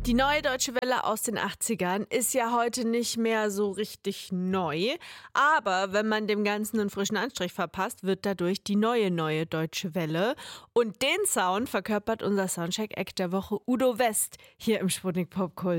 Die neue Deutsche Welle aus den 80ern ist ja heute nicht mehr so richtig neu. Aber wenn man dem Ganzen einen frischen Anstrich verpasst, wird dadurch die neue Deutsche Welle. Und den Sound verkörpert unser Soundcheck-Act der Woche Udo West hier im Sputnik Popkult.